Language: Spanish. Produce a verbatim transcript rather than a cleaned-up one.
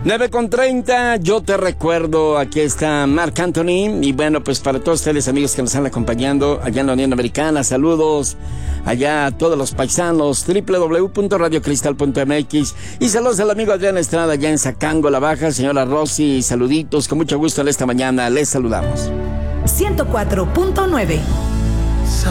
nueve con treinta, yo te recuerdo, aquí está Marc Anthony, y bueno, pues para todos ustedes amigos que nos están acompañando allá en la Unión Americana, saludos allá a todos los paisanos, doble u doble u doble u punto radio cristal punto m x, y saludos al amigo Adrián Estrada allá en Zacango, La Baja, señora Rosy, saluditos, con mucho gusto en esta mañana, les saludamos. ciento cuatro punto nueve